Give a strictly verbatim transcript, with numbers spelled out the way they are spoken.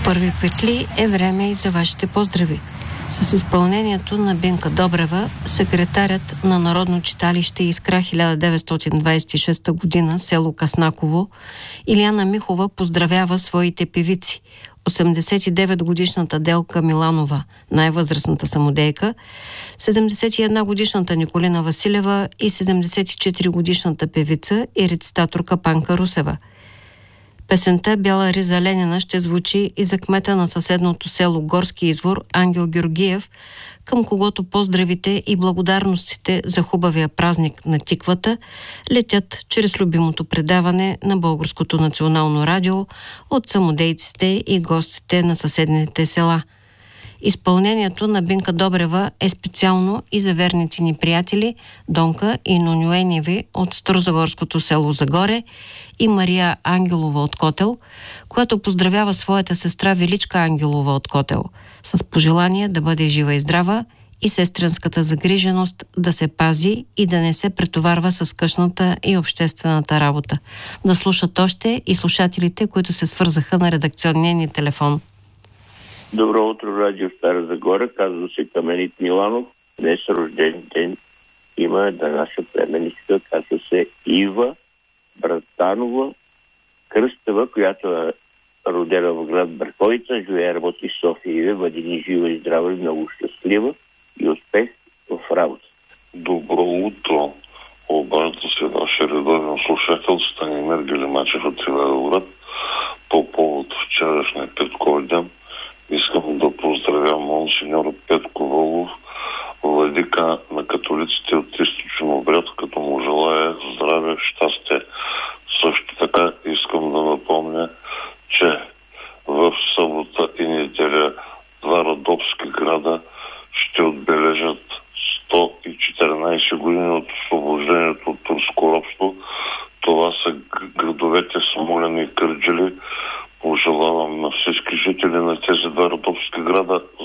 Първи петли е време и за вашите поздрави. С изпълнението на Бинка Добрева, секретарят на Народно читалище Искра хиляда деветстотин двадесет и шеста година, село Каснаково, Илияна Михова поздравява своите певици. осемдесет и девет годишната Делка Миланова, най-възрастната самодейка, седемдесет и една годишната Николина Василева и седемдесет и четири годишната певица и рецитаторка Панка Русева. Песента «Бяла риза Ленина» ще звучи и за кмета на съседното село Горски извор Ангел Георгиев, към когото поздравите и благодарностите за хубавия празник на тиквата летят чрез любимото предаване на Българското национално радио от самодейците и гостите на съседните села. Изпълнението на Бинка Добрева е специално и за верните ни приятели Донка и Нонюеневи от Старозагорското село Загоре и Мария Ангелова от Котел, която поздравява своята сестра Величка Ангелова от Котел с пожелание да бъде жива и здрава и сестринската загриженост да се пази и да не се претоварва с къщната и обществената работа. Да слушат още и слушателите, които се свързаха на редакционния ни телефон. Добро утро, радио Стара Загора. Казва се Каменит Миланов. Днес рожден ден има една наша племеничка. Казва се Ива Братанова Кръстева, която е родена в град Бърковица. Живее, работи в София. Иве, бъди ни жива и здрава, много щастлива и успех в работа. Добро утро. Обажда се нашия редовен слушател Станимир Гелимачев от Цивилград по повод вчерашния петкови ден. Искам да поздравя монсеньор Петко Волов, владика на католиците от Източен обряд, като му желая здраве, щастие. Също така искам да напомня, че в събота и неделя два родопски града ще отбележат сто и четиринадесет години от освобождението от турско робство. Това са градовете Смолян и Кърджали. Пожелавам на всички жители на тези два родопски града